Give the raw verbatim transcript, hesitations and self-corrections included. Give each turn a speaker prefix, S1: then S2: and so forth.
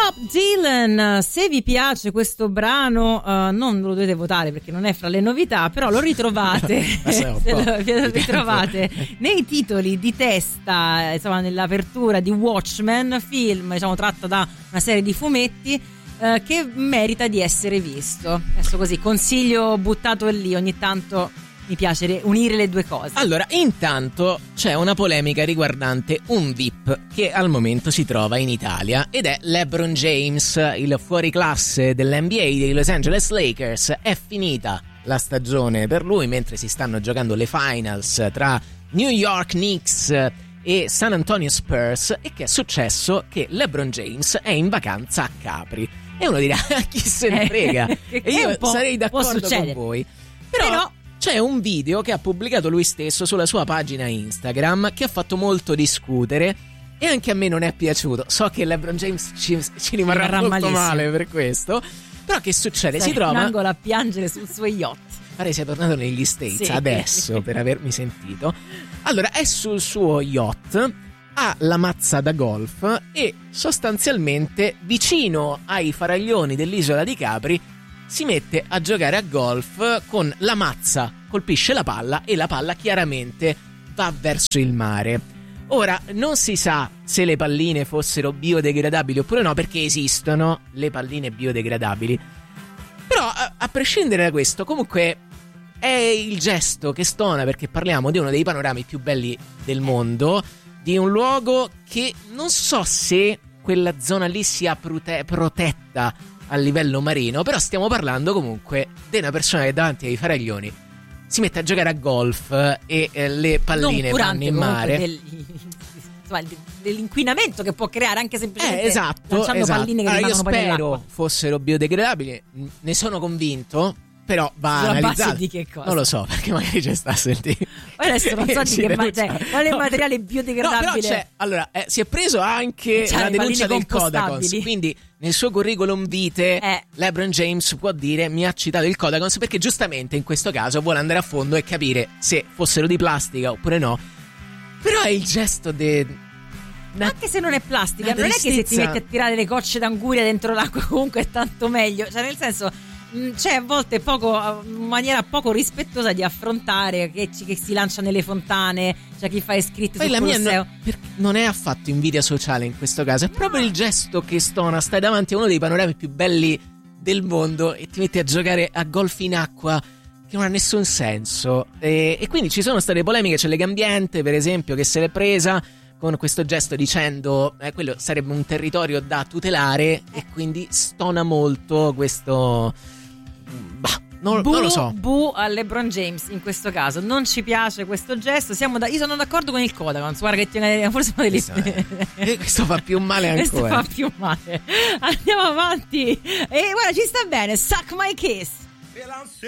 S1: Bob Dylan. Se vi piace questo brano, uh, non lo dovete votare perché non è fra le novità, però lo ritrovate se lo, lo ritrovate nei titoli di testa, insomma, nell'apertura di Watchmen, film, diciamo, tratto da una serie di fumetti uh, che merita di essere visto. Adesso così, consiglio buttato lì, ogni tanto mi piace unire le due cose.
S2: Allora, intanto c'è una polemica riguardante un V I P che al momento si trova in Italia ed è LeBron James, il fuoriclasse dell'N B A dei Los Angeles Lakers. È finita la stagione per lui mentre si stanno giocando le finals tra New York Knicks e San Antonio Spurs. E che è successo? Che LeBron James è in vacanza a Capri. E uno dirà, chi se ne frega? E io sarei d'accordo con voi. Però, Però c'è un video che ha pubblicato lui stesso sulla sua pagina Instagram che ha fatto molto discutere e anche a me non è piaciuto. So che LeBron James ci, ci rimarrà molto malissimo. male per questo. Però che succede?
S1: Sei
S2: si trova
S1: in angolo a piangere sul suo yacht.
S2: Pare sia tornato negli States
S1: sì.
S2: adesso per avermi sentito. Allora è sul suo yacht, ha la mazza da golf e sostanzialmente vicino ai faraglioni dell'isola di Capri si mette a giocare a golf con la mazza, colpisce la palla e la palla chiaramente va verso il mare. Ora, non si sa se le palline fossero biodegradabili oppure no, perché esistono le palline biodegradabili. Però, a, a prescindere da questo, comunque è il gesto che stona, perché parliamo di uno dei panorami più belli del mondo, di un luogo che non so se quella zona lì sia prote- protetta a livello marino, però stiamo parlando comunque di una persona che davanti ai faraglioni si mette a giocare a golf e eh, le palline vanno in mare.
S1: Del, insomma, dell'inquinamento che può creare anche semplicemente
S2: eh, esatto,
S1: lanciando
S2: esatto.
S1: palline che
S2: allora,
S1: rimangono
S2: io
S1: poi
S2: spero
S1: nell'acqua.
S2: fossero biodegradabili, ne sono convinto. Però va
S1: sulla
S2: analizzato.
S1: base di che cosa?
S2: Non lo so, perché magari c'è sta a sentire.
S1: Adesso non so di che ma- cioè, quale
S2: no,
S1: materiale biodegradabile.
S2: No, però c'è, allora, eh, si è preso anche
S1: cioè,
S2: la denuncia del
S1: Codacons,
S2: Codacons. Quindi nel suo curriculum vitae
S1: eh.
S2: LeBron James può dire mi ha citato il Codacons, perché giustamente in questo caso vuole andare a fondo e capire se fossero di plastica oppure no. Però è il gesto de...
S1: Una, anche se non è plastica, non è che
S2: tristezza.
S1: se ti metti a tirare le gocce d'anguria dentro l'acqua comunque è tanto meglio. Cioè, nel senso, c'è a volte poco, in maniera poco rispettosa di affrontare che, che si lancia nelle fontane, c'è chi fa iscritti sul
S2: la mia
S1: Colosseo.
S2: no, non è affatto invidia sociale in questo caso, è no. proprio il gesto che stona. Stai davanti a uno dei panorami più belli del mondo e ti metti a giocare a golf in acqua, che non ha nessun senso. E, e quindi ci sono state polemiche. C'è Legambiente, per esempio, che se l'è presa con questo gesto dicendo eh, quello sarebbe un territorio da tutelare, e quindi stona molto questo. Bah, non,
S1: bu,
S2: non lo so.
S1: Bu a LeBron James in questo caso. Non ci piace questo gesto. Siamo da, io sono d'accordo con il Codacons. Guarda che ti, forse uno degli...
S2: questo, eh, questo fa più male ancora.
S1: Questo fa più male. Andiamo avanti. E guarda, ci sta bene. Suck my kiss.